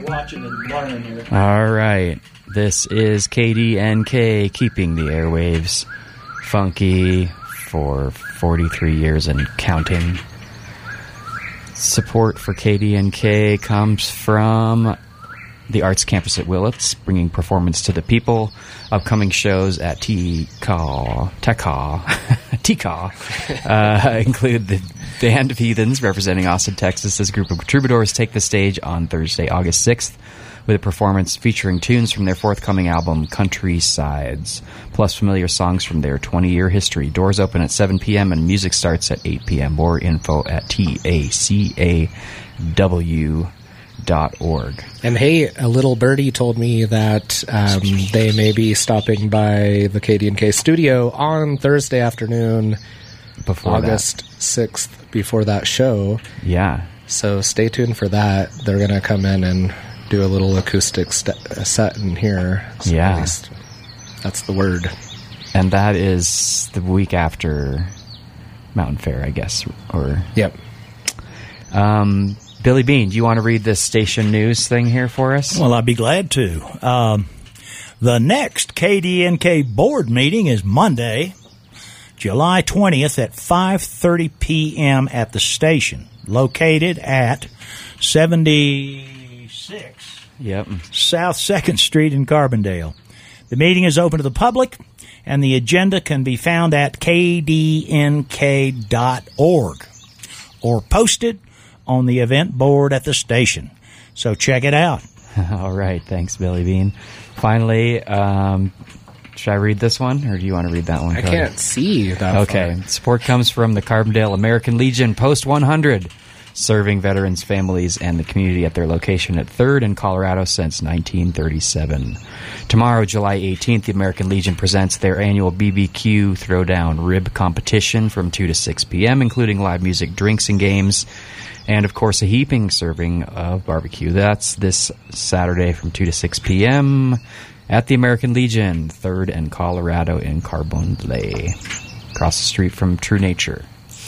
watching and learning here. All right. This is KDNK, keeping the airwaves funky for 43 years and counting. Support for KDNK comes from the Arts Campus at Willits, bringing performance to the people. Upcoming shows at TCAW include the Band of Heathens, representing Austin, Texas. This group of troubadours take the stage on Thursday, August 6th, with a performance featuring tunes from their forthcoming album, Countrysides, plus familiar songs from their 20-year history. Doors open at 7 p.m. and music starts at 8 p.m. More info at TACAW.org. And hey, a little birdie told me that they may be stopping by the KDNK studio on Thursday afternoon, before August 6th, before that show. Yeah. So stay tuned for that. They're going to come in and do a little acoustic set in here. So yeah. At least that's the word. And that is the week after Mountain Fair, I guess. Or yep. Billy Bean, do you want to read this station news thing here for us? Well, I'd be glad to. The next KDNK board meeting is Monday, July 20th at 5:30 p.m. at the station, located at 76 South 2nd Street in Carbondale. The meeting is open to the public, and the agenda can be found at kdnk.org or posted on the event board at the station. So check it out. All right. Thanks, Billy Bean. Finally, should I read this one, or do you want to read that one, Cody? I can't see that Okay. far. Support comes from the Carbondale American Legion Post 100, serving veterans, families, and the community at their location at 3rd in Colorado since 1937. Tomorrow, July 18th, the American Legion presents their annual BBQ Throwdown Rib Competition from 2 to 6 p.m., including live music, drinks, and games. And, of course, a heaping serving of barbecue. That's this Saturday from 2 to 6 p.m. at the American Legion, 3rd and Colorado in Carbondale, across the street from True Nature.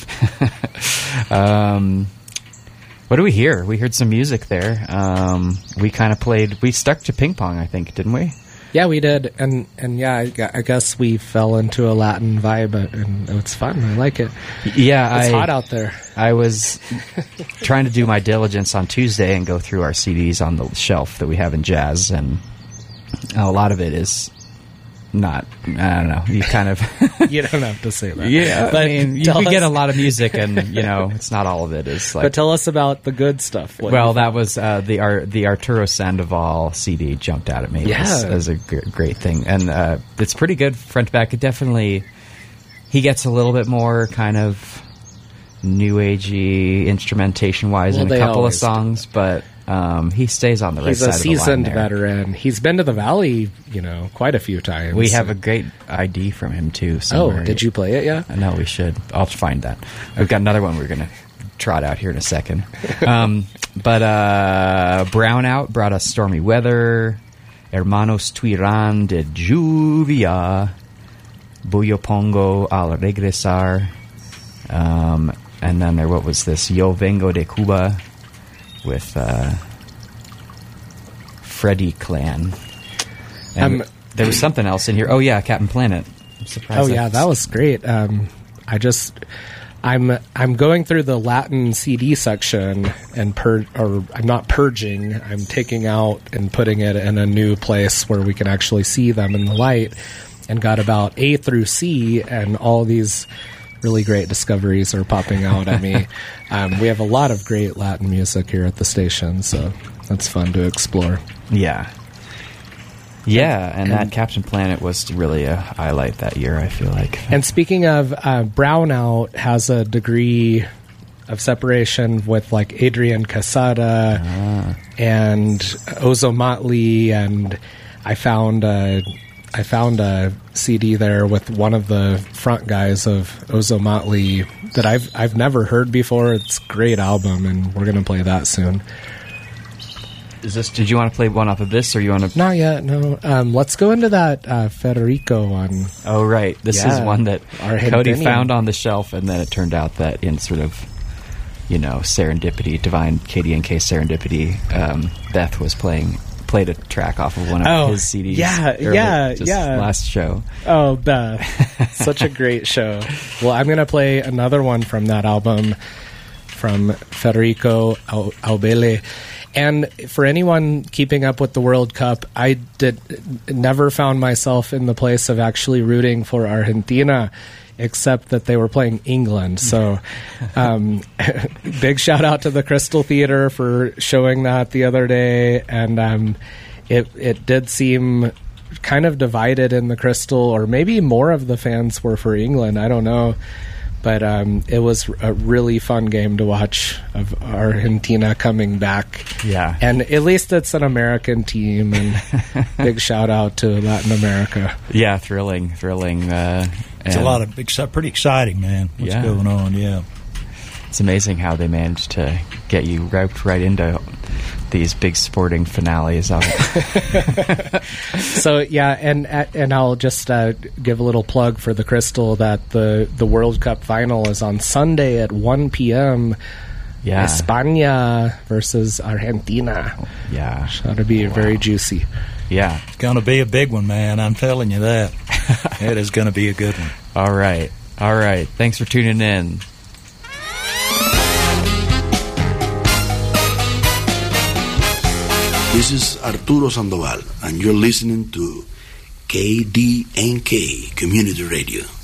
What do we hear? We heard some music there. We kind of we stuck to ping pong, I think, didn't we? Yeah, we did, and yeah, I guess we fell into a Latin vibe, and it's fun. I like it. Yeah, it's hot out there. I was trying to do my diligence on Tuesday and go through our CDs on the shelf that we have in jazz, and a lot of it is not. I don't know. You kind of you don't have to say that. Yeah, but I mean, you get a lot of music, and it's not all of it is like. But tell us about the good stuff. Well, that was the Arturo Sandoval CD jumped out at me as a great thing, and it's pretty good front to back. It definitely he gets a little bit more kind of new agey instrumentation wise in a couple of songs, but he stays on the right side of the line. He's a seasoned veteran. He's been to the Valley, quite a few times. We have a great ID from him too. Somewhere. Oh, did you play it yet? No, we should. I'll find that. We've got another one we're going to trot out here in a second. But Brownout brought us Stormy Weather, Hermanos Tuirán de Lluvia, Buyo Pongo al Regresar, and then what was this? Yo Vengo de Cuba with Freddie Clan. And there was something else in here. Oh, yeah, Captain Planet. I'm surprised. Oh, yeah, that was great. I'm going through the Latin CD section and I'm not purging. I'm taking out and putting it in a new place where we can actually see them in the light, and got about A through C, and all these really great discoveries are popping out at me. We have a lot of great Latin music here at the station, so that's fun to explore. Yeah. Yeah, and that Captain Planet was really a highlight that year, I feel like. And speaking of, Brownout has a degree of separation with like Adrian Casada and Ozo Motley, and I found a CD there with one of the front guys of Ozo Motley that I've never heard before. It's a great album, and we're gonna play that soon. Did you want to play one off of this, or you want to? Not yet, no. Let's go into that Federico one. Oh, right. This is one that Argentinian. Cody found on the shelf, and then it turned out that in sort of Serendipity, Divine KDNK Serendipity. Beth was played a track off of one of his CDs. Last show. Oh, Beth. Such a great show. Well, I'm going to play another one from that album from Federico Aubele. And for anyone keeping up with the World Cup, I never found myself in the place of actually rooting for Argentina, except that they were playing England. So big shout out to the Crystal Theater for showing that the other day. And it did seem kind of divided in the Crystal, or maybe more of the fans were for England. I don't know. But it was a really fun game to watch, of Argentina coming back. Yeah. And at least it's an American team, and big shout out to Latin America. Yeah, thrilling. It's a lot of pretty exciting, man. What's going on? Yeah. It's amazing how they managed to get you roped right into these big sporting finales of it. So yeah, and I'll just give a little plug for the Crystal that the World Cup final is on Sunday at 1 p.m. Yeah, España versus Argentina. Yeah, it's going to be very juicy. Yeah, it's going to be a big one, man. I'm telling you that. It is going to be a good one. All right. Thanks for tuning in. This is Arturo Sandoval, and you're listening to KDNK Community Radio.